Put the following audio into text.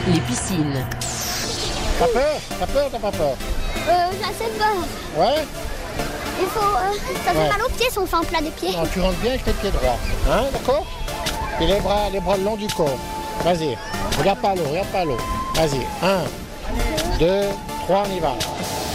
Les piscines. T'as peur? T'as peur ou t'as pas peur? J'ai assez peur. Ouais? Il faut... ça fait Ouais. mal aux pieds si on fait un plat des pieds. Non, tu rentres bien avec tes pieds droits. Hein, d'accord? Et les bras le long du corps. Vas-y. Regarde pas l'eau, regarde pas l'eau. Vas-y. 1, 2, 3, on y va.